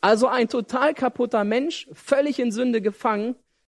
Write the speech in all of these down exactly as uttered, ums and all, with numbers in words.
Also ein total kaputter Mensch, völlig in Sünde gefangen.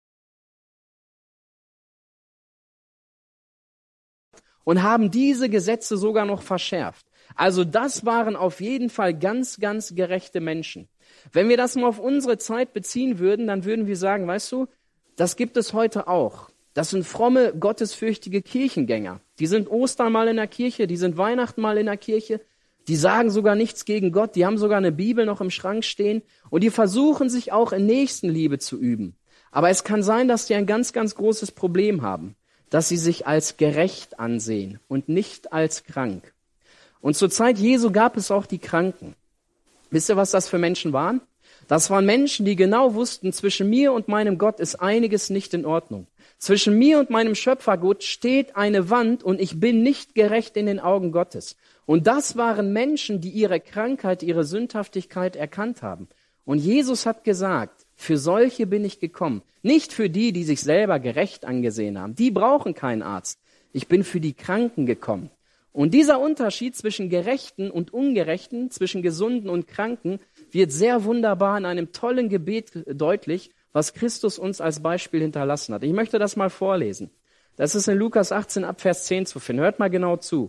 Und haben diese Gesetze sogar noch verschärft. Also das waren auf jeden Fall ganz, ganz gerechte Menschen. Wenn wir das mal auf unsere Zeit beziehen würden, dann würden wir sagen, weißt du, das gibt es heute auch. Das sind fromme, gottesfürchtige Kirchengänger. Die sind Ostern mal in der Kirche, die sind Weihnachten mal in der Kirche. Die sagen sogar nichts gegen Gott, die haben sogar eine Bibel noch im Schrank stehen. Und die versuchen sich auch in Nächstenliebe zu üben. Aber es kann sein, dass die ein ganz, ganz großes Problem haben. Dass sie sich als gerecht ansehen und nicht als krank. Und zur Zeit Jesu gab es auch die Kranken. Wisst ihr, was das für Menschen waren? Das waren Menschen, die genau wussten, zwischen mir und meinem Gott ist einiges nicht in Ordnung. Zwischen mir und meinem Schöpfergott steht eine Wand und ich bin nicht gerecht in den Augen Gottes. Und das waren Menschen, die ihre Krankheit, ihre Sündhaftigkeit erkannt haben. Und Jesus hat gesagt, für solche bin ich gekommen. Nicht für die, die sich selber gerecht angesehen haben. Die brauchen keinen Arzt. Ich bin für die Kranken gekommen. Und dieser Unterschied zwischen Gerechten und Ungerechten, zwischen Gesunden und Kranken, wird sehr wunderbar in einem tollen Gebet deutlich, was Christus uns als Beispiel hinterlassen hat. Ich möchte das mal vorlesen. Das ist in Lukas achtzehn ab Vers zehn zu finden. Hört mal genau zu.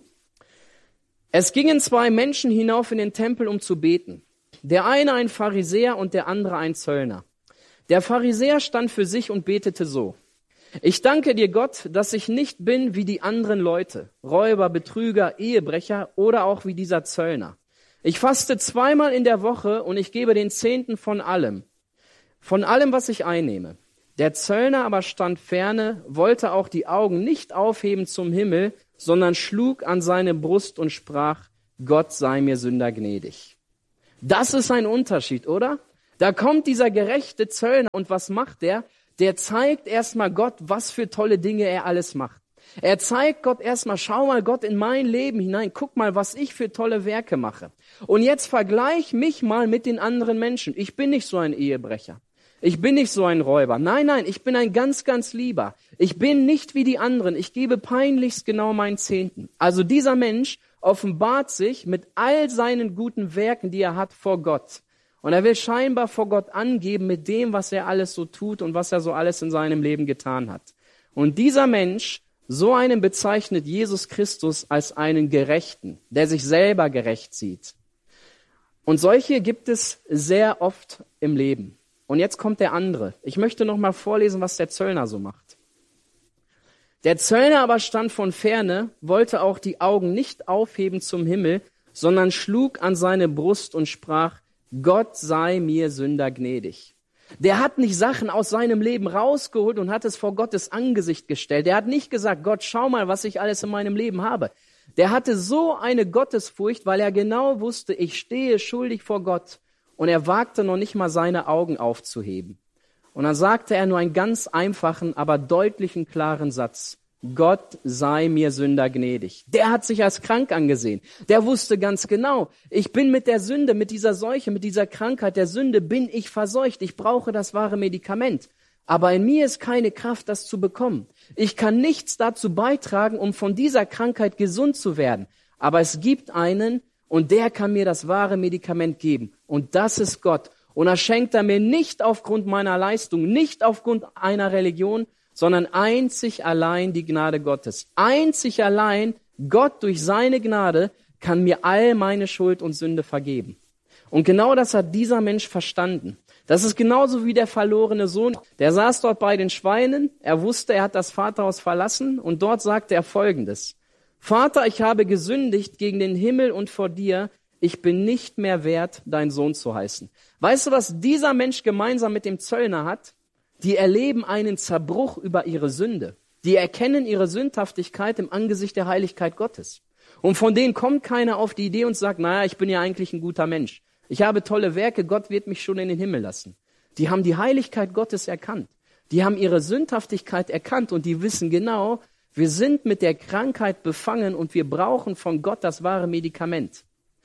Es gingen zwei Menschen hinauf in den Tempel, um zu beten. Der eine ein Pharisäer und der andere ein Zöllner. Der Pharisäer stand für sich und betete so. Ich danke dir, Gott, dass ich nicht bin wie die anderen Leute, Räuber, Betrüger, Ehebrecher oder auch wie dieser Zöllner. Ich faste zweimal in der Woche und ich gebe den Zehnten von allem, von allem, was ich einnehme. Der Zöllner aber stand ferne, wollte auch die Augen nicht aufheben zum Himmel, sondern schlug an seine Brust und sprach, Gott sei mir Sünder gnädig. Das ist ein Unterschied, oder? Da kommt dieser gerechte Zöllner und was macht der? Der zeigt erstmal Gott, was für tolle Dinge er alles macht. Er zeigt Gott erstmal, schau mal Gott in mein Leben hinein, guck mal, was ich für tolle Werke mache. Und jetzt vergleich mich mal mit den anderen Menschen. Ich bin nicht so ein Ehebrecher. Ich bin nicht so ein Räuber. Nein, nein, ich bin ein ganz, ganz Lieber. Ich bin nicht wie die anderen. Ich gebe peinlichst genau meinen Zehnten. Also dieser Mensch offenbart sich mit all seinen guten Werken, die er hat, vor Gott. Und er will scheinbar vor Gott angeben mit dem, was er alles so tut und was er so alles in seinem Leben getan hat. Und dieser Mensch, so einen bezeichnet Jesus Christus als einen Gerechten, der sich selber gerecht sieht. Und solche gibt es sehr oft im Leben. Und jetzt kommt der andere. Ich möchte noch mal vorlesen, was der Zöllner so macht. Der Zöllner aber stand von ferne, wollte auch die Augen nicht aufheben zum Himmel, sondern schlug an seine Brust und sprach, Gott sei mir Sünder gnädig. Der hat nicht Sachen aus seinem Leben rausgeholt und hat es vor Gottes Angesicht gestellt. Der hat nicht gesagt, Gott, schau mal, was ich alles in meinem Leben habe. Der hatte so eine Gottesfurcht, weil er genau wusste, ich stehe schuldig vor Gott. Und er wagte noch nicht mal seine Augen aufzuheben. Und dann sagte er nur einen ganz einfachen, aber deutlichen, klaren Satz. Gott sei mir Sünder gnädig. Der hat sich als krank angesehen. Der wusste ganz genau, ich bin mit der Sünde, mit dieser Seuche, mit dieser Krankheit der Sünde, bin ich verseucht. Ich brauche das wahre Medikament. Aber in mir ist keine Kraft, das zu bekommen. Ich kann nichts dazu beitragen, um von dieser Krankheit gesund zu werden. Aber es gibt einen, und der kann mir das wahre Medikament geben. Und das ist Gott. Und er schenkt er mir nicht aufgrund meiner Leistung, nicht aufgrund einer Religion, sondern einzig allein die Gnade Gottes. Einzig allein Gott durch seine Gnade kann mir all meine Schuld und Sünde vergeben. Und genau das hat dieser Mensch verstanden. Das ist genauso wie der verlorene Sohn. Der saß dort bei den Schweinen. Er wusste, er hat das Vaterhaus verlassen. Und dort sagte er Folgendes. Vater, ich habe gesündigt gegen den Himmel und vor dir. Ich bin nicht mehr wert, dein Sohn zu heißen. Weißt du, was dieser Mensch gemeinsam mit dem Zöllner hat? Die erleben einen Zerbruch über ihre Sünde. Die erkennen ihre Sündhaftigkeit im Angesicht der Heiligkeit Gottes. Und von denen kommt keiner auf die Idee und sagt, naja, ich bin ja eigentlich ein guter Mensch. Ich habe tolle Werke, Gott wird mich schon in den Himmel lassen. Die haben die Heiligkeit Gottes erkannt. Die haben ihre Sündhaftigkeit erkannt und die wissen genau, wir sind mit der Krankheit befangen und wir brauchen von Gott das wahre Medikament.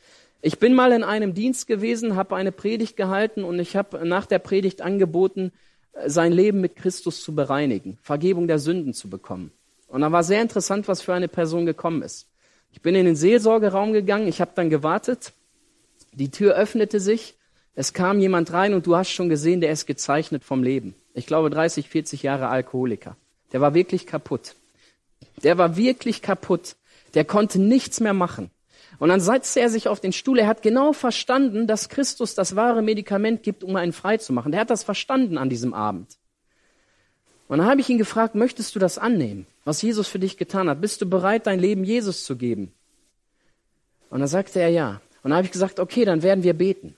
Ich bin mal in einem Dienst gewesen, habe eine Predigt gehalten und ich habe nach der Predigt angeboten, sein Leben mit Christus zu bereinigen, Vergebung der Sünden zu bekommen. Und da war sehr interessant, was für eine Person gekommen ist. Ich bin in den Seelsorgeraum gegangen, ich habe dann gewartet, die Tür öffnete sich, Es kam jemand rein und du hast schon gesehen, der ist gezeichnet vom Leben. Ich glaube dreißig, vierzig Jahre Alkoholiker. Der war wirklich kaputt. Der war wirklich kaputt. Der konnte nichts mehr machen. Und dann setzte er sich auf den Stuhl. Er hat genau verstanden, dass Christus das wahre Medikament gibt, um einen frei zu machen. Der hat das verstanden an diesem Abend. Und dann habe ich ihn gefragt, möchtest du das annehmen, was Jesus für dich getan hat? Bist du bereit, dein Leben Jesus zu geben? Und dann sagte er ja. Und dann habe ich gesagt, okay, dann werden wir beten.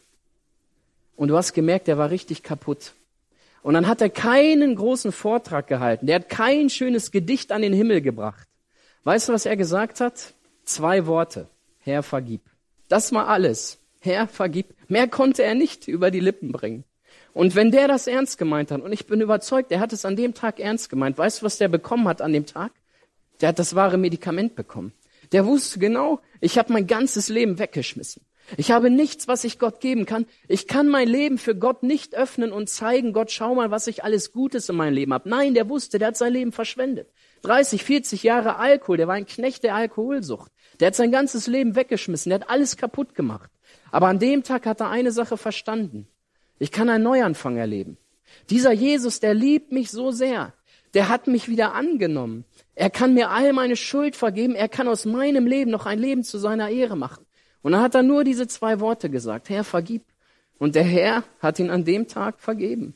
Und du hast gemerkt, der war richtig kaputt. Und dann hat er keinen großen Vortrag gehalten. Der hat kein schönes Gedicht an den Himmel gebracht. Weißt du, was er gesagt hat? Zwei Worte. Herr, vergib. Das war alles. Herr, vergib. Mehr konnte er nicht über die Lippen bringen. Und wenn der das ernst gemeint hat, und ich bin überzeugt, der hat es an dem Tag ernst gemeint, weißt du, was der bekommen hat an dem Tag? Der hat das wahre Medikament bekommen. Der wusste genau, ich habe mein ganzes Leben weggeschmissen. Ich habe nichts, was ich Gott geben kann. Ich kann mein Leben für Gott nicht öffnen und zeigen, Gott, schau mal, was ich alles Gutes in meinem Leben habe. Nein, der wusste, der hat sein Leben verschwendet. dreißig, vierzig Jahre Alkohol, der war ein Knecht der Alkoholsucht. Der hat sein ganzes Leben weggeschmissen, der hat alles kaputt gemacht. Aber an dem Tag hat er eine Sache verstanden. Ich kann einen Neuanfang erleben. Dieser Jesus, der liebt mich so sehr. Der hat mich wieder angenommen. Er kann mir all meine Schuld vergeben. Er kann aus meinem Leben noch ein Leben zu seiner Ehre machen. Und dann hat er nur diese zwei Worte gesagt. Herr, vergib. Und der Herr hat ihn an dem Tag vergeben.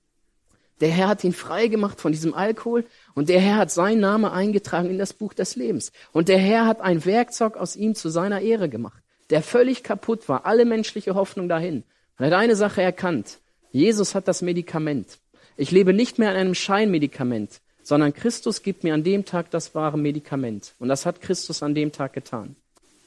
Der Herr hat ihn frei gemacht von diesem Alkohol. Und der Herr hat seinen Namen eingetragen in das Buch des Lebens. Und der Herr hat ein Werkzeug aus ihm zu seiner Ehre gemacht. Der völlig kaputt war. Alle menschliche Hoffnung dahin. Und er hat eine Sache erkannt. Jesus hat das Medikament. Ich lebe nicht mehr an einem Scheinmedikament, sondern Christus gibt mir an dem Tag das wahre Medikament. Und das hat Christus an dem Tag getan.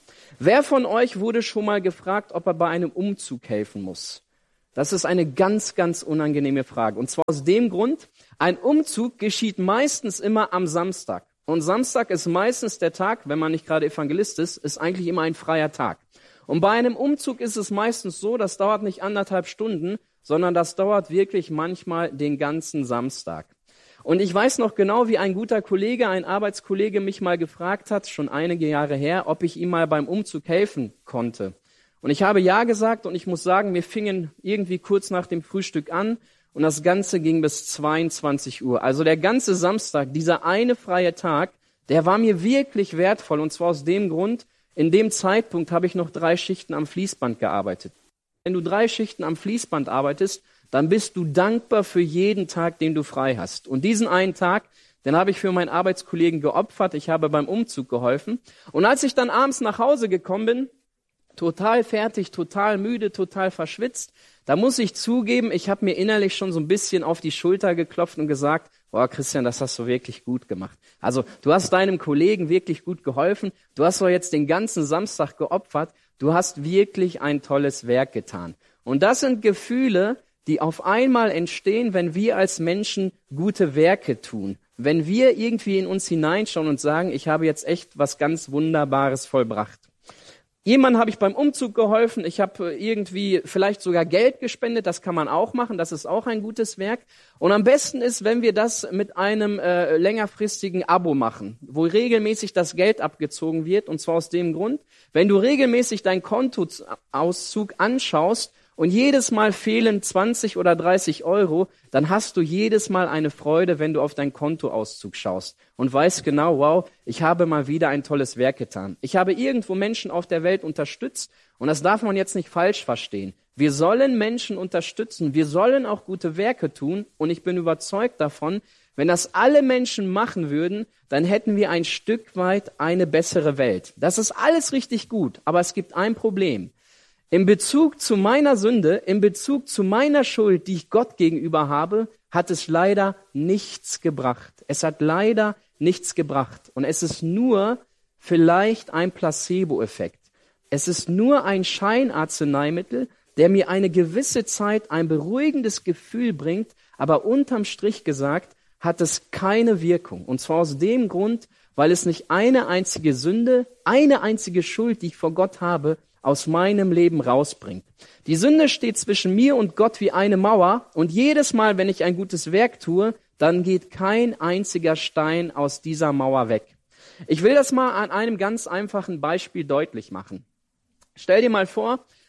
Wer von euch wurde schon mal gefragt, ob er bei einem Umzug helfen muss? Das ist eine ganz, ganz unangenehme Frage. Und zwar aus dem Grund, ein Umzug geschieht meistens immer am Samstag. Und Samstag ist meistens der Tag, wenn man nicht gerade Evangelist ist, ist eigentlich immer ein freier Tag. Und bei einem Umzug ist es meistens so, das dauert nicht anderthalb Stunden, sondern das dauert wirklich manchmal den ganzen Samstag. Und ich weiß noch genau, wie ein guter Kollege, ein Arbeitskollege mich mal gefragt hat, schon einige Jahre her, ob ich ihm mal beim Umzug helfen konnte. Und ich habe ja gesagt und ich muss sagen, wir fingen irgendwie kurz nach dem Frühstück an und das Ganze ging bis zweiundzwanzig Uhr. Also der ganze Samstag, dieser eine freie Tag, der war mir wirklich wertvoll und zwar aus dem Grund, in dem Zeitpunkt habe ich noch drei Schichten am Fließband gearbeitet. Wenn du drei Schichten am Fließband arbeitest, dann bist du dankbar für jeden Tag, den du frei hast. Und diesen einen Tag, den habe ich für meinen Arbeitskollegen geopfert. Ich habe beim Umzug geholfen. Und als ich dann abends nach Hause gekommen bin, total fertig, total müde, total verschwitzt, da muss ich zugeben, ich habe mir innerlich schon so ein bisschen auf die Schulter geklopft und gesagt, boah, Christian, das hast du wirklich gut gemacht. Also du hast deinem Kollegen wirklich gut geholfen. Du hast doch jetzt den ganzen Samstag geopfert. Du hast wirklich ein tolles Werk getan. Und das sind Gefühle, die auf einmal entstehen, wenn wir als Menschen gute Werke tun. Wenn wir irgendwie in uns hineinschauen und sagen, ich habe jetzt echt was ganz Wunderbares vollbracht. Jemandem habe ich beim Umzug geholfen, ich habe irgendwie vielleicht sogar Geld gespendet, das kann man auch machen, das ist auch ein gutes Werk. Und am besten ist, wenn wir das mit einem äh, längerfristigen Abo machen, wo regelmäßig das Geld abgezogen wird, und zwar aus dem Grund, wenn du regelmäßig deinen Kontoauszug anschaust, und jedes Mal fehlen zwanzig oder dreißig Euro, dann hast du jedes Mal eine Freude, wenn du auf deinen Kontoauszug schaust und weißt genau, wow, ich habe mal wieder ein tolles Werk getan. Ich habe irgendwo Menschen auf der Welt unterstützt und das darf man jetzt nicht falsch verstehen. Wir sollen Menschen unterstützen, wir sollen auch gute Werke tun und ich bin überzeugt davon, wenn das alle Menschen machen würden, dann hätten wir ein Stück weit eine bessere Welt. Das ist alles richtig gut, aber es gibt ein Problem. In Bezug zu meiner Sünde, in Bezug zu meiner Schuld, die ich Gott gegenüber habe, hat es leider nichts gebracht. Es hat leider nichts gebracht. Und es ist nur vielleicht ein Placebo-Effekt. Es ist nur ein Scheinarzneimittel, der mir eine gewisse Zeit ein beruhigendes Gefühl bringt, aber unterm Strich gesagt, hat es keine Wirkung. Und zwar aus dem Grund, weil es nicht eine einzige Sünde, eine einzige Schuld, die ich vor Gott habe, aus meinem Leben rausbringt. Die Sünde steht zwischen mir und Gott wie eine Mauer und jedes Mal, wenn ich ein gutes Werk tue, dann geht kein einziger Stein aus dieser Mauer weg. Ich will das mal an einem ganz einfachen Beispiel deutlich machen. Stell dir mal vor,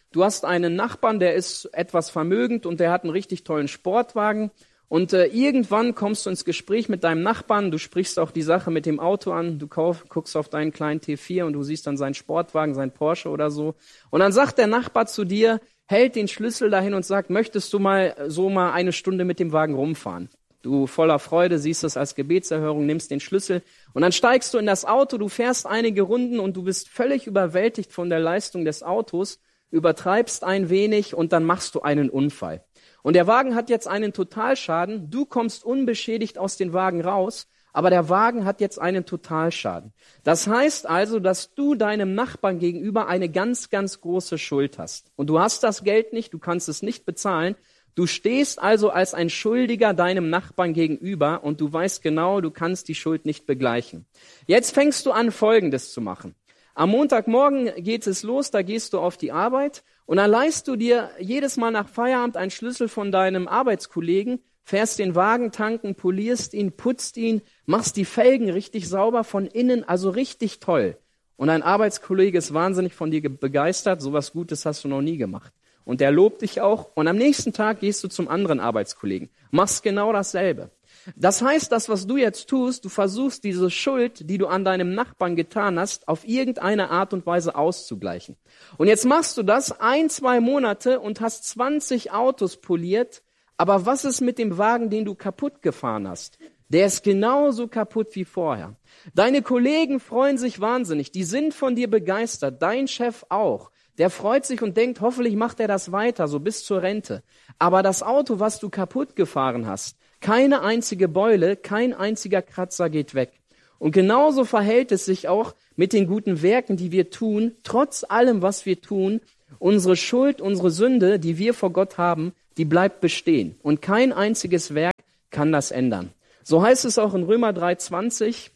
Du hast einen Nachbarn, der ist etwas vermögend und der hat einen richtig tollen Sportwagen. Und äh, irgendwann kommst du ins Gespräch mit deinem Nachbarn, du sprichst auch die Sache mit dem Auto an, du kauf, guckst auf deinen kleinen T vier und du siehst dann seinen Sportwagen, seinen Porsche oder so. Und dann sagt der Nachbar zu dir, hält den Schlüssel dahin und sagt, möchtest du mal so mal eine Stunde mit dem Wagen rumfahren? Du voller Freude siehst es als Gebetserhörung, nimmst den Schlüssel und dann steigst du in das Auto, du fährst einige Runden und du bist völlig überwältigt von der Leistung des Autos, übertreibst ein wenig und dann machst du einen Unfall. Und der Wagen hat jetzt einen Totalschaden, du kommst unbeschädigt aus dem Wagen raus, aber der Wagen hat jetzt einen Totalschaden. Das heißt also, dass du deinem Nachbarn gegenüber eine ganz, ganz große Schuld hast. Und du hast das Geld nicht, du kannst es nicht bezahlen. Du stehst also als ein Schuldiger deinem Nachbarn gegenüber und du weißt genau, du kannst die Schuld nicht begleichen. Jetzt fängst du an, Folgendes zu machen. Am Montagmorgen geht es los, da gehst du auf die Arbeit und dann leihst du dir jedes Mal nach Feierabend einen Schlüssel von deinem Arbeitskollegen, fährst den Wagen tanken, polierst ihn, putzt ihn, machst die Felgen richtig sauber von innen, also richtig toll. Und dein Arbeitskollege ist wahnsinnig von dir begeistert, sowas Gutes hast du noch nie gemacht. Und der lobt dich auch und am nächsten Tag gehst du zum anderen Arbeitskollegen, machst genau dasselbe. Das heißt, das, was du jetzt tust, du versuchst diese Schuld, die du an deinem Nachbarn getan hast, auf irgendeine Art und Weise auszugleichen. Und jetzt machst du das ein, zwei Monate und hast zwanzig Autos poliert, aber was ist mit dem Wagen, den du kaputt gefahren hast? Der ist genauso kaputt wie vorher. Deine Kollegen freuen sich wahnsinnig, die sind von dir begeistert, dein Chef auch. Der freut sich und denkt, hoffentlich macht er das weiter, so bis zur Rente. Aber das Auto, was du kaputt gefahren hast, keine einzige Beule, kein einziger Kratzer geht weg. Und genauso verhält es sich auch mit den guten Werken, die wir tun. Trotz allem, was wir tun, unsere Schuld, unsere Sünde, die wir vor Gott haben, die bleibt bestehen. Und kein einziges Werk kann das ändern. So heißt es auch in Römer drei zwanzig,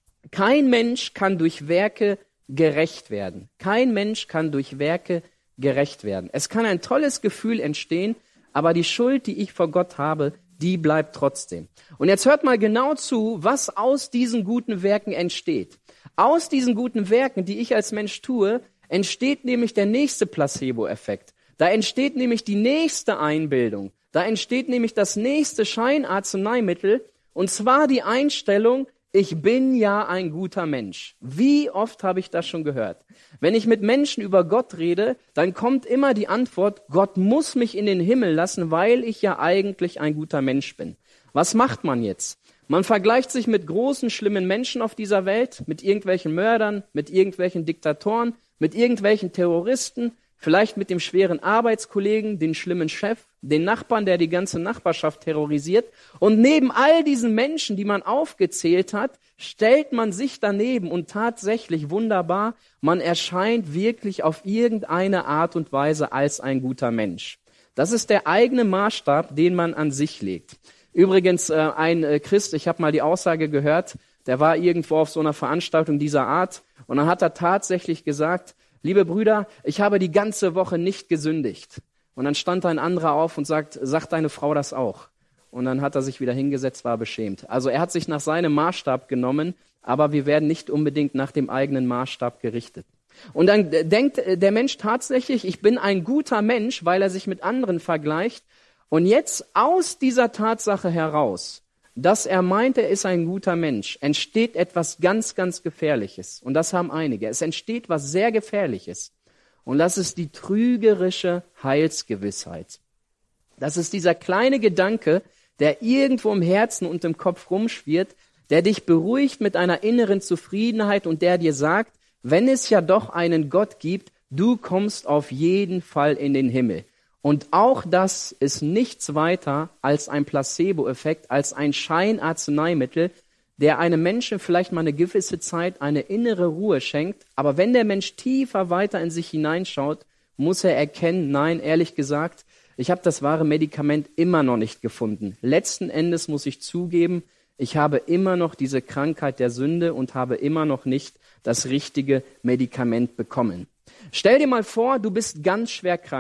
kein Mensch kann durch Werke gerecht werden. Kein Mensch kann durch Werke gerecht werden. Es kann ein tolles Gefühl entstehen, aber die Schuld, die ich vor Gott habe, die bleibt trotzdem. Und jetzt hört mal genau zu, was aus diesen guten Werken entsteht. Aus diesen guten Werken, die ich als Mensch tue, entsteht nämlich der nächste Placebo-Effekt. Da entsteht nämlich die nächste Einbildung. Da entsteht nämlich das nächste Scheinarzneimittel, und zwar die Einstellung, ich bin ja ein guter Mensch. Wie oft habe ich das schon gehört? Wenn ich mit Menschen über Gott rede, dann kommt immer die Antwort, Gott muss mich in den Himmel lassen, weil ich ja eigentlich ein guter Mensch bin. Was macht man jetzt? Man vergleicht sich mit großen, schlimmen Menschen auf dieser Welt, mit irgendwelchen Mördern, mit irgendwelchen Diktatoren, mit irgendwelchen Terroristen, vielleicht mit dem schweren Arbeitskollegen, den schlimmen Chef, den Nachbarn, der die ganze Nachbarschaft terrorisiert. Und neben all diesen Menschen, die man aufgezählt hat, stellt man sich daneben und tatsächlich wunderbar, man erscheint wirklich auf irgendeine Art und Weise als ein guter Mensch. Das ist der eigene Maßstab, den man an sich legt. Übrigens, äh, ein äh, Christ, ich habe mal die Aussage gehört, der war irgendwo auf so einer Veranstaltung dieser Art und dann hat er tatsächlich gesagt, liebe Brüder, ich habe die ganze Woche nicht gesündigt. Und dann stand ein anderer auf und sagt, sagt deine Frau das auch? Und dann hat er sich wieder hingesetzt, war beschämt. Also er hat sich nach seinem Maßstab genommen, aber wir werden nicht unbedingt nach dem eigenen Maßstab gerichtet. Und dann denkt der Mensch tatsächlich, ich bin ein guter Mensch, weil er sich mit anderen vergleicht. Und jetzt aus dieser Tatsache heraus, dass er meint, er ist ein guter Mensch, entsteht etwas ganz, ganz Gefährliches. Und das haben einige. Es entsteht was sehr Gefährliches. Und das ist die trügerische Heilsgewissheit. Das ist dieser kleine Gedanke, der irgendwo im Herzen und im Kopf rumschwirrt, der dich beruhigt mit einer inneren Zufriedenheit und der dir sagt, wenn es ja doch einen Gott gibt, du kommst auf jeden Fall in den Himmel. Und auch das ist nichts weiter als ein Placebo-Effekt, als ein Scheinarzneimittel, der einem Menschen vielleicht mal eine gewisse Zeit eine innere Ruhe schenkt. Aber wenn der Mensch tiefer weiter in sich hineinschaut, muss er erkennen, nein, ehrlich gesagt, ich habe das wahre Medikament immer noch nicht gefunden. Letzten Endes muss ich zugeben, ich habe immer noch diese Krankheit der Sünde und habe immer noch nicht das richtige Medikament bekommen. Stell dir mal vor, du bist ganz schwer krank.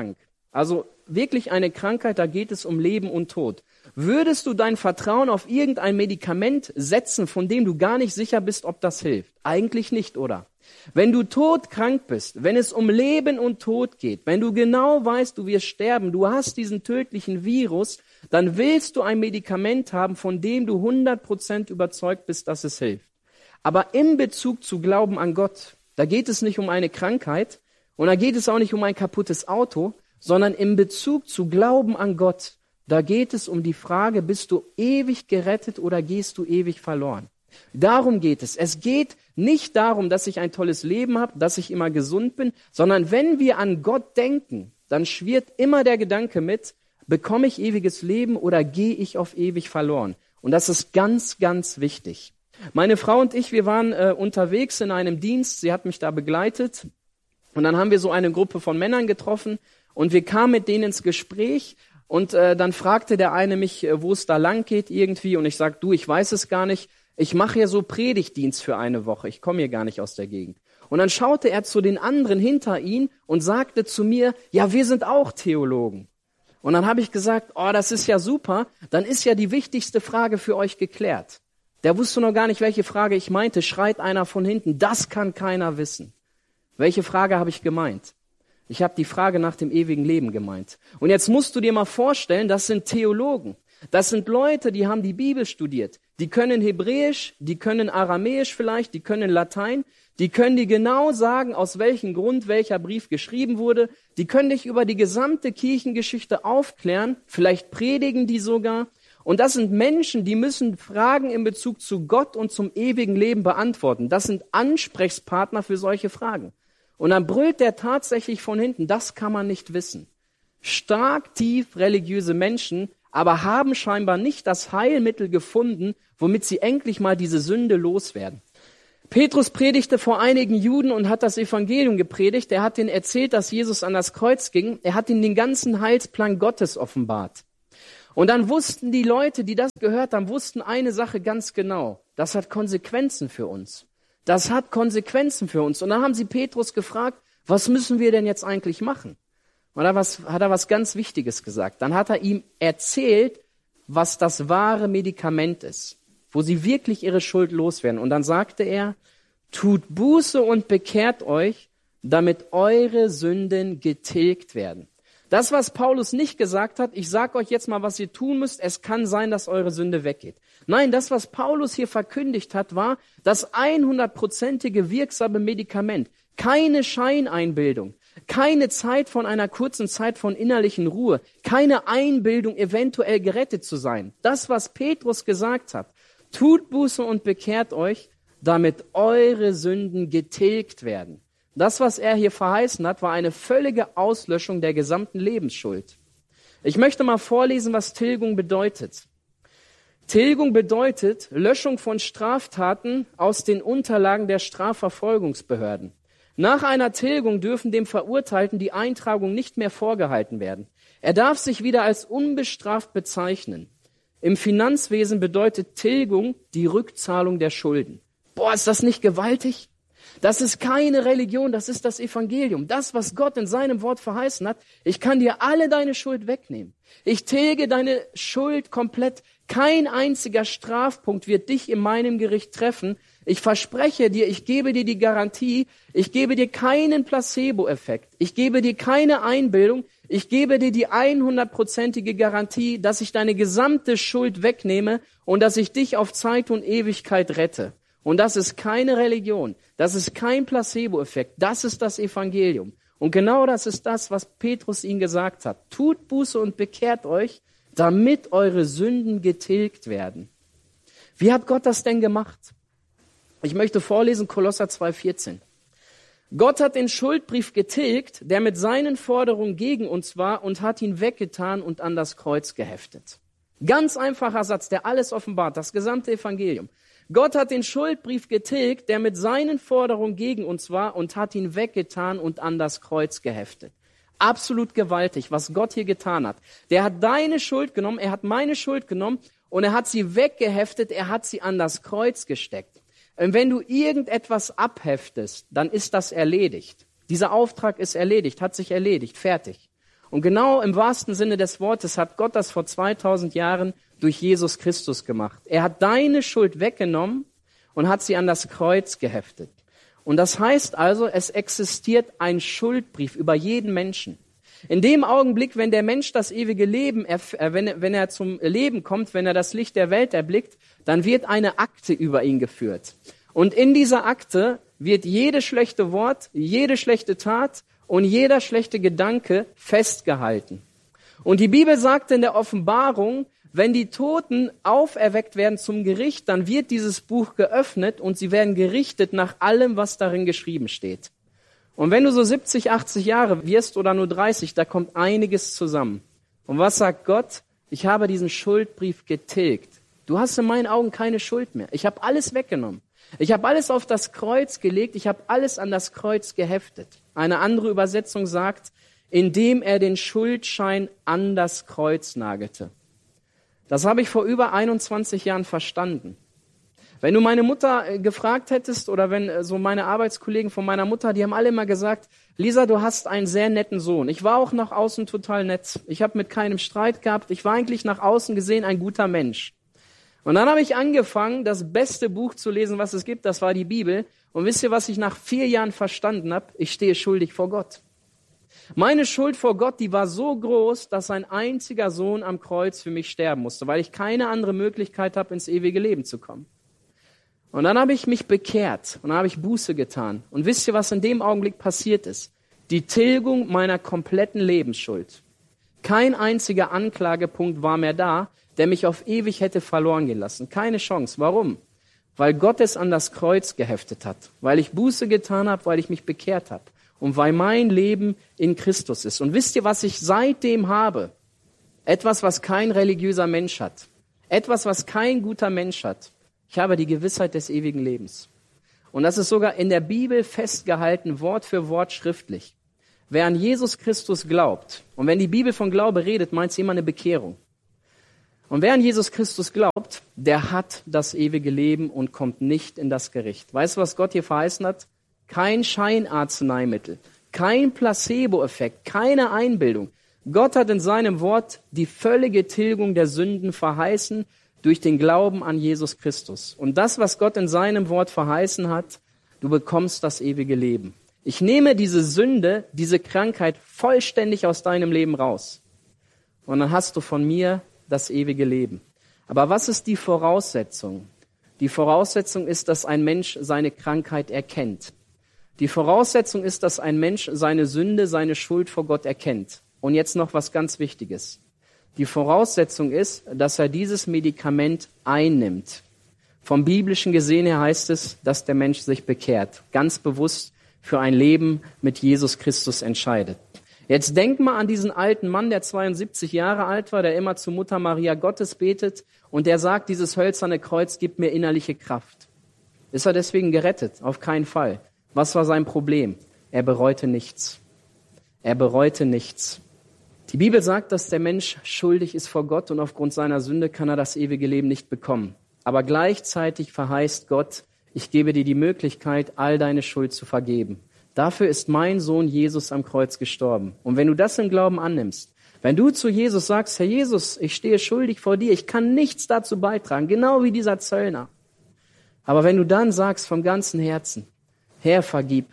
Also wirklich eine Krankheit, da geht es um Leben und Tod. Würdest du dein Vertrauen auf irgendein Medikament setzen, von dem du gar nicht sicher bist, ob das hilft? Eigentlich nicht, oder? Wenn du todkrank bist, wenn es um Leben und Tod geht, wenn du genau weißt, du wirst sterben, du hast diesen tödlichen Virus, dann willst du ein Medikament haben, von dem du hundert Prozent überzeugt bist, dass es hilft. Aber in Bezug zu Glauben an Gott, da geht es nicht um eine Krankheit und da geht es auch nicht um ein kaputtes Auto, sondern in Bezug zu Glauben an Gott, da geht es um die Frage, bist du ewig gerettet oder gehst du ewig verloren? Darum geht es. Es geht nicht darum, dass ich ein tolles Leben habe, dass ich immer gesund bin, sondern wenn wir an Gott denken, dann schwirrt immer der Gedanke mit, bekomme ich ewiges Leben oder gehe ich auf ewig verloren? Und das ist ganz, ganz wichtig. Meine Frau und ich, wir waren äh, unterwegs in einem Dienst, sie hat mich da begleitet und dann haben wir so eine Gruppe von Männern getroffen und wir kamen mit denen ins Gespräch und äh, dann fragte der eine mich, äh, wo es da lang geht irgendwie und ich sag, du, ich weiß es gar nicht, ich mache ja so Predigtdienst für eine Woche, ich komme hier gar nicht aus der Gegend. Und dann schaute er zu den anderen hinter ihn und sagte zu mir, ja, wir sind auch Theologen. Und dann habe ich gesagt, oh, das ist ja super, dann ist ja die wichtigste Frage für euch geklärt. Der wusste noch gar nicht, welche Frage ich meinte, schreit einer von hinten, das kann keiner wissen. Welche Frage habe ich gemeint? Ich habe die Frage nach dem ewigen Leben gemeint. Und jetzt musst du dir mal vorstellen, das sind Theologen. Das sind Leute, die haben die Bibel studiert. Die können Hebräisch, die können Aramäisch vielleicht, die können Latein. Die können dir genau sagen, aus welchem Grund welcher Brief geschrieben wurde. Die können dich über die gesamte Kirchengeschichte aufklären. Vielleicht predigen die sogar. Und das sind Menschen, die müssen Fragen in Bezug zu Gott und zum ewigen Leben beantworten. Das sind Ansprechpartner für solche Fragen. Und dann brüllt der tatsächlich von hinten, das kann man nicht wissen. Stark, tief religiöse Menschen, aber haben scheinbar nicht das Heilmittel gefunden, womit sie endlich mal diese Sünde loswerden. Petrus predigte vor einigen Juden und hat das Evangelium gepredigt. Er hat ihnen erzählt, dass Jesus an das Kreuz ging. Er hat ihnen den ganzen Heilsplan Gottes offenbart. Und dann wussten die Leute, die das gehört haben, wussten eine Sache ganz genau. Das hat Konsequenzen für uns. Das hat Konsequenzen für uns. Und dann haben sie Petrus gefragt, was müssen wir denn jetzt eigentlich machen? Und da was, hat er was ganz Wichtiges gesagt. Dann hat er ihm erzählt, was das wahre Medikament ist, wo sie wirklich ihre Schuld loswerden. Und dann sagte er, tut Buße und bekehrt euch, damit eure Sünden getilgt werden. Das, was Paulus nicht gesagt hat, ich sage euch jetzt mal, was ihr tun müsst, es kann sein, dass eure Sünde weggeht. Nein, das, was Paulus hier verkündigt hat, war das hundertprozentige wirksame Medikament. Keine Scheineinbildung, keine Zeit von einer kurzen Zeit von innerlichen Ruhe, keine Einbildung, eventuell gerettet zu sein. Das, was Petrus gesagt hat, tut Buße und bekehrt euch, damit eure Sünden getilgt werden. Das, was er hier verheißen hat, war eine völlige Auslöschung der gesamten Lebensschuld. Ich möchte mal vorlesen, was Tilgung bedeutet. Tilgung bedeutet Löschung von Straftaten aus den Unterlagen der Strafverfolgungsbehörden. Nach einer Tilgung dürfen dem Verurteilten die Eintragung nicht mehr vorgehalten werden. Er darf sich wieder als unbestraft bezeichnen. Im Finanzwesen bedeutet Tilgung die Rückzahlung der Schulden. Boah, ist das nicht gewaltig? Das ist keine Religion, das ist das Evangelium. Das, was Gott in seinem Wort verheißen hat, ich kann dir alle deine Schuld wegnehmen. Ich tilge deine Schuld komplett. Kein einziger Strafpunkt wird dich in meinem Gericht treffen. Ich verspreche dir, ich gebe dir die Garantie, ich gebe dir keinen Placebo-Effekt. Ich gebe dir keine Einbildung. Ich gebe dir die hundertprozentige Garantie, dass ich deine gesamte Schuld wegnehme und dass ich dich auf Zeit und Ewigkeit rette. Und das ist keine Religion, das ist kein Placebo-Effekt, das ist das Evangelium. Und genau das ist das, was Petrus ihnen gesagt hat. Tut Buße und bekehrt euch, damit eure Sünden getilgt werden. Wie hat Gott das denn gemacht? Ich möchte vorlesen Kolosser zwei vierzehn. Gott hat den Schuldbrief getilgt, der mit seinen Forderungen gegen uns war und hat ihn weggetan und an das Kreuz geheftet. Ganz einfacher Satz, der alles offenbart, das gesamte Evangelium. Gott hat den Schuldbrief getilgt, der mit seinen Forderungen gegen uns war und hat ihn weggetan und an das Kreuz geheftet. Absolut gewaltig, was Gott hier getan hat. Der hat deine Schuld genommen, er hat meine Schuld genommen und er hat sie weggeheftet, er hat sie an das Kreuz gesteckt. Und wenn du irgendetwas abheftest, dann ist das erledigt. Dieser Auftrag ist erledigt, hat sich erledigt, fertig. Und genau im wahrsten Sinne des Wortes hat Gott das vor zweitausend Jahren durch Jesus Christus gemacht. Er hat deine Schuld weggenommen und hat sie an das Kreuz geheftet. Und das heißt also, es existiert ein Schuldbrief über jeden Menschen. In dem Augenblick, wenn der Mensch das ewige Leben, erf- äh, wenn, wenn er zum Leben kommt, wenn er das Licht der Welt erblickt, dann wird eine Akte über ihn geführt. Und in dieser Akte wird jedes schlechte Wort, jede schlechte Tat und jeder schlechte Gedanke festgehalten. Und die Bibel sagt in der Offenbarung, wenn die Toten auferweckt werden zum Gericht, dann wird dieses Buch geöffnet und sie werden gerichtet nach allem, was darin geschrieben steht. Und wenn du so siebzig, achtzig Jahre wirst oder nur dreißig, da kommt einiges zusammen. Und was sagt Gott? Ich habe diesen Schuldbrief getilgt. Du hast in meinen Augen keine Schuld mehr. Ich habe alles weggenommen. Ich habe alles auf das Kreuz gelegt. Ich habe alles an das Kreuz geheftet. Eine andere Übersetzung sagt, indem er den Schuldschein an das Kreuz nagelte. Das habe ich vor über einundzwanzig Jahren verstanden. Wenn du meine Mutter gefragt hättest oder wenn so meine Arbeitskollegen von meiner Mutter, die haben alle immer gesagt, Lisa, du hast einen sehr netten Sohn. Ich war auch nach außen total nett. Ich habe mit keinem Streit gehabt. Ich war eigentlich nach außen gesehen ein guter Mensch. Und dann habe ich angefangen, das beste Buch zu lesen, was es gibt. Das war die Bibel. Und wisst ihr, was ich nach vier Jahren verstanden habe? Ich stehe schuldig vor Gott. Meine Schuld vor Gott, die war so groß, dass ein einziger Sohn am Kreuz für mich sterben musste, weil ich keine andere Möglichkeit habe, ins ewige Leben zu kommen. Und dann habe ich mich bekehrt und dann habe ich Buße getan. Und wisst ihr, was in dem Augenblick passiert ist? Die Tilgung meiner kompletten Lebensschuld. Kein einziger Anklagepunkt war mehr da, der mich auf ewig hätte verloren gehen lassen. Keine Chance. Warum? Weil Gott es an das Kreuz geheftet hat. Weil ich Buße getan habe, weil ich mich bekehrt habe. Und weil mein Leben in Christus ist. Und wisst ihr, was ich seitdem habe? Etwas, was kein religiöser Mensch hat. Etwas, was kein guter Mensch hat. Ich habe die Gewissheit des ewigen Lebens. Und das ist sogar in der Bibel festgehalten, Wort für Wort schriftlich. Wer an Jesus Christus glaubt, und wenn die Bibel von Glaube redet, meint sie immer eine Bekehrung. Und wer an Jesus Christus glaubt, der hat das ewige Leben und kommt nicht in das Gericht. Weißt du, was Gott hier verheißen hat? Kein Scheinarzneimittel, kein Placebo-Effekt, keine Einbildung. Gott hat in seinem Wort die völlige Tilgung der Sünden verheißen, durch den Glauben an Jesus Christus. Und das, was Gott in seinem Wort verheißen hat, du bekommst das ewige Leben. Ich nehme diese Sünde, diese Krankheit vollständig aus deinem Leben raus. Und dann hast du von mir das ewige Leben. Aber was ist die Voraussetzung? Die Voraussetzung ist, dass ein Mensch seine Krankheit erkennt. Die Voraussetzung ist, dass ein Mensch seine Sünde, seine Schuld vor Gott erkennt. Und jetzt noch was ganz Wichtiges. Die Voraussetzung ist, dass er dieses Medikament einnimmt. Vom Biblischen gesehen her heißt es, dass der Mensch sich bekehrt, ganz bewusst für ein Leben mit Jesus Christus entscheidet. Jetzt denk mal an diesen alten Mann, der zweiundsiebzig Jahre alt war, der immer zu Mutter Maria Gottes betet und der sagt, dieses hölzerne Kreuz gibt mir innerliche Kraft. Ist er deswegen gerettet? Auf keinen Fall. Was war sein Problem? Er bereute nichts. Er bereute nichts. Die Bibel sagt, dass der Mensch schuldig ist vor Gott und aufgrund seiner Sünde kann er das ewige Leben nicht bekommen. Aber gleichzeitig verheißt Gott, ich gebe dir die Möglichkeit, all deine Schuld zu vergeben. Dafür ist mein Sohn Jesus am Kreuz gestorben. Und wenn du das im Glauben annimmst, wenn du zu Jesus sagst, Herr Jesus, ich stehe schuldig vor dir, ich kann nichts dazu beitragen, genau wie dieser Zöllner. Aber wenn du dann sagst vom ganzen Herzen, Herr, vergib,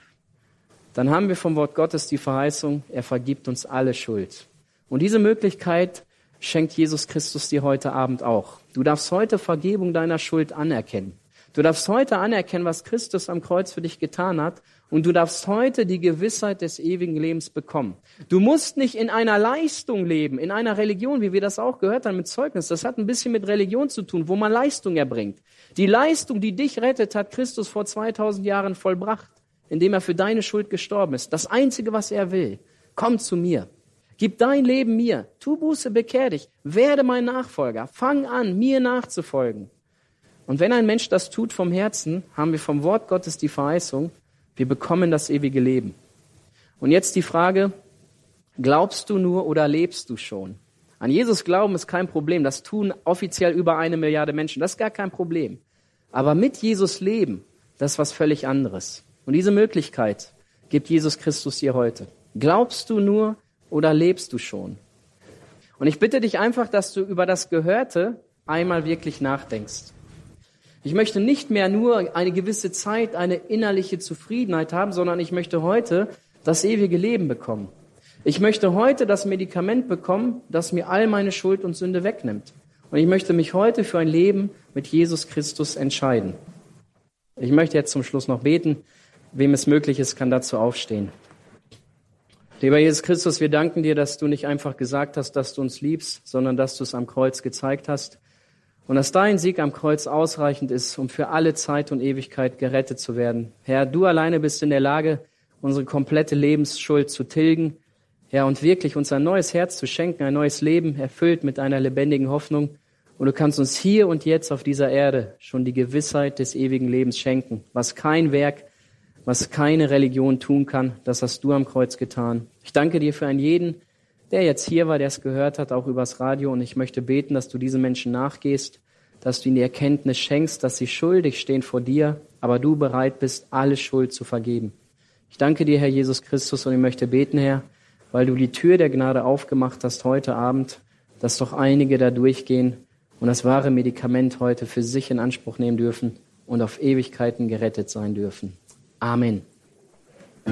dann haben wir vom Wort Gottes die Verheißung, er vergibt uns alle Schuld. Und diese Möglichkeit schenkt Jesus Christus dir heute Abend auch. Du darfst heute Vergebung deiner Schuld anerkennen. Du darfst heute anerkennen, was Christus am Kreuz für dich getan hat. Und du darfst heute die Gewissheit des ewigen Lebens bekommen. Du musst nicht in einer Leistung leben, in einer Religion, wie wir das auch gehört haben mit Zeugnis. Das hat ein bisschen mit Religion zu tun, wo man Leistung erbringt. Die Leistung, die dich rettet, hat Christus vor zweitausend Jahren vollbracht, indem er für deine Schuld gestorben ist. Das Einzige, was er will, komm zu mir. Gib dein Leben mir, tu Buße, bekehr dich, werde mein Nachfolger, fang an, mir nachzufolgen. Und wenn ein Mensch das tut vom Herzen, haben wir vom Wort Gottes die Verheißung, wir bekommen das ewige Leben. Und jetzt die Frage, glaubst du nur oder lebst du schon? An Jesus glauben ist kein Problem, das tun offiziell über eine Milliarde Menschen, das ist gar kein Problem. Aber mit Jesus leben, das ist was völlig anderes. Und diese Möglichkeit gibt Jesus Christus dir heute. Glaubst du nur oder lebst du schon? Und ich bitte dich einfach, dass du über das Gehörte einmal wirklich nachdenkst. Ich möchte nicht mehr nur eine gewisse Zeit, eine innerliche Zufriedenheit haben, sondern ich möchte heute das ewige Leben bekommen. Ich möchte heute das Medikament bekommen, das mir all meine Schuld und Sünde wegnimmt. Und ich möchte mich heute für ein Leben mit Jesus Christus entscheiden. Ich möchte jetzt zum Schluss noch beten. Wem es möglich ist, kann dazu aufstehen. Lieber Jesus Christus, wir danken dir, dass du nicht einfach gesagt hast, dass du uns liebst, sondern dass du es am Kreuz gezeigt hast. Und dass dein Sieg am Kreuz ausreichend ist, um für alle Zeit und Ewigkeit gerettet zu werden. Herr, du alleine bist in der Lage, unsere komplette Lebensschuld zu tilgen. Herr, und wirklich uns ein neues Herz zu schenken, ein neues Leben, erfüllt mit einer lebendigen Hoffnung. Und du kannst uns hier und jetzt auf dieser Erde schon die Gewissheit des ewigen Lebens schenken. Was kein Werk, was keine Religion tun kann, das hast du am Kreuz getan. Ich danke dir für einen jeden, der jetzt hier war, der es gehört hat, auch übers Radio. Und ich möchte beten, dass du diesen Menschen nachgehst, dass du ihnen die Erkenntnis schenkst, dass sie schuldig stehen vor dir, aber du bereit bist, alle Schuld zu vergeben. Ich danke dir, Herr Jesus Christus, und ich möchte beten, Herr, weil du die Tür der Gnade aufgemacht hast heute Abend, dass doch einige da durchgehen und das wahre Medikament heute für sich in Anspruch nehmen dürfen und auf Ewigkeiten gerettet sein dürfen. Amen.